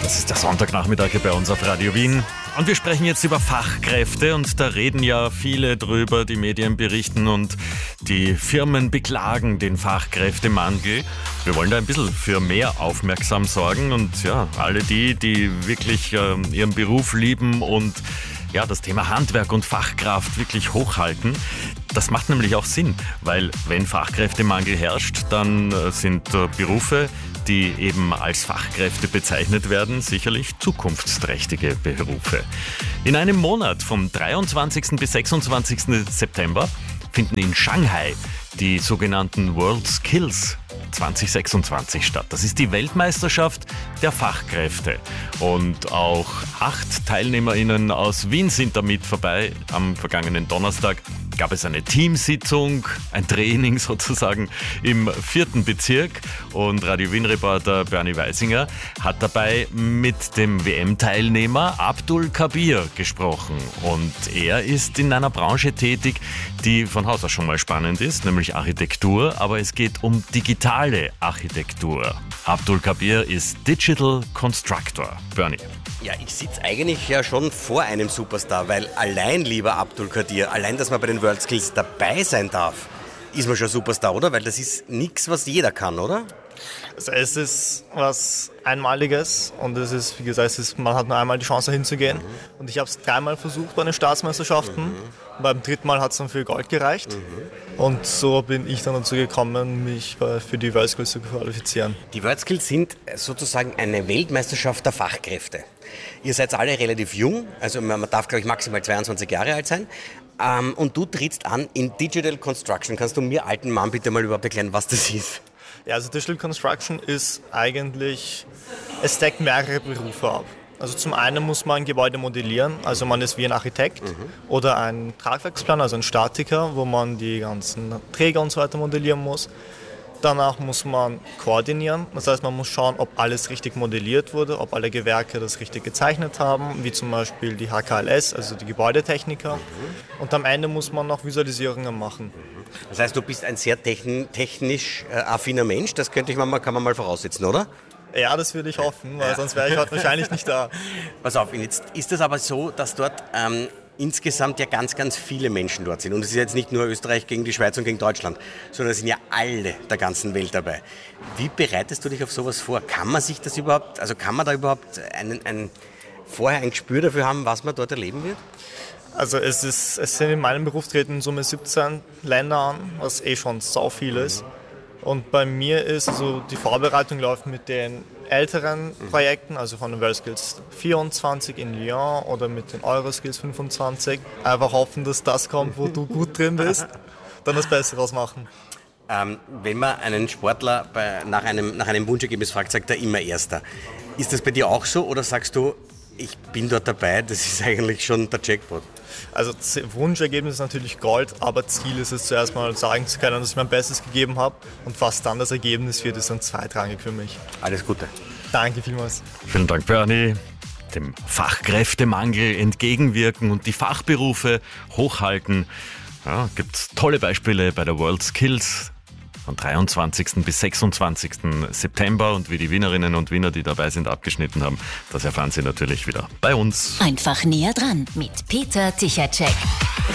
Das ist der Sonntagnachmittag bei uns auf Radio Wien. Und wir sprechen jetzt über Fachkräfte und da reden ja viele drüber, die Medien berichten und die Firmen beklagen den Fachkräftemangel. Wir wollen da ein bisschen für mehr Aufmerksam sorgen und ja, alle die wirklich ihren Beruf lieben und ja, das Thema Handwerk und Fachkraft wirklich hochhalten. Das macht nämlich auch Sinn, weil wenn Fachkräftemangel herrscht, dann sind Berufe, die eben als Fachkräfte bezeichnet werden, sicherlich zukunftsträchtige Berufe. In einem Monat vom 23. bis 26. September finden in Shanghai die sogenannten World Skills 2026 statt. Das ist die Weltmeisterschaft der Fachkräfte. Und auch 8 TeilnehmerInnen aus Wien sind damit vorbei. Am vergangenen Donnerstag gab es eine Teamsitzung, ein Training sozusagen im 4. Bezirk. Und Radio Wien-Reporter Bernie Weisinger hat dabei mit dem WM-Teilnehmer Abdul Kabir gesprochen. Und er ist in einer Branche tätig, die von Haus aus schon mal spannend ist, nämlich Architektur, aber es geht um digitale Architektur. Abdul Kabir ist Digital Constructor. Bernie. Ja, ich sitze eigentlich ja schon vor einem Superstar, weil allein, lieber Abdul Kabir, allein, dass man bei den World Skills dabei sein darf, ist man schon Superstar, oder? Weil das ist nichts, was jeder kann, oder? Also es ist was Einmaliges und es ist, wie gesagt, man hat nur einmal die Chance hinzugehen. Und ich habe es 3-mal versucht bei den Staatsmeisterschaften. Beim 3. Mal hat es dann für Gold gereicht. Und so bin ich dann dazu gekommen, mich für die World Skills zu qualifizieren. Die World Skills sind sozusagen eine Weltmeisterschaft der Fachkräfte. Ihr seid alle relativ jung, also man darf, glaube ich, maximal 22 Jahre alt sein. Und du trittst an in Digital Construction. Kannst du mir, alten Mann, bitte mal überhaupt erklären, was das ist? Ja, also Digital Construction ist eigentlich, es deckt mehrere Berufe ab. Also zum einen muss man ein Gebäude modellieren, also man ist wie ein Architekt oder ein Tragwerksplaner, also ein Statiker, wo man die ganzen Träger und so weiter modellieren muss. Danach muss man koordinieren, das heißt, man muss schauen, ob alles richtig modelliert wurde, ob alle Gewerke das richtig gezeichnet haben, wie zum Beispiel die HKLS, also die Gebäudetechniker. Und am Ende muss man noch Visualisierungen machen. Das heißt, du bist ein sehr technisch affiner Mensch, das kann man mal voraussetzen, oder? Ja, das würde ich hoffen, weil sonst wäre ich heute wahrscheinlich nicht da. Pass auf, jetzt ist es aber so, dass dort insgesamt ja ganz, ganz viele Menschen dort sind. Und es ist jetzt nicht nur Österreich gegen die Schweiz und gegen Deutschland, sondern es sind ja alle der ganzen Welt dabei. Wie bereitest du dich auf sowas vor? Kann man sich das überhaupt, also kann man da überhaupt vorher ein Gespür dafür haben, was man dort erleben wird? Also es sind in meinem Beruf treten in Summe 17 Länder an, was schon sau viel ist. Und bei mir ist also die Vorbereitung läuft mit den älteren Projekten, also von den World Skills 24 in Lyon oder mit den Euroskills 25. Einfach hoffen, dass das kommt, wo du gut drin bist, dann das Beste draus machen. Wenn man einen Sportler nach einem Wunschergebnis fragt, sagt er immer Erster. Ist das bei dir auch so oder sagst du, ich bin dort dabei, das ist eigentlich schon der Jackpot? Also Wunschergebnis ist natürlich Gold, aber Ziel ist es zuerst mal sagen zu können, dass ich mein Bestes gegeben habe und was dann das Ergebnis wird, ist dann zweitrangig für mich. Alles Gute. Danke vielmals. Vielen Dank, Bernie. Dem Fachkräftemangel entgegenwirken und die Fachberufe hochhalten. Ja, gibt tolle Beispiele bei der World Skills von 23. bis 26. September und wie die Wienerinnen und Wiener, die dabei sind, abgeschnitten haben, das erfahren Sie natürlich wieder bei uns. Einfach näher dran mit Peter Tichacek.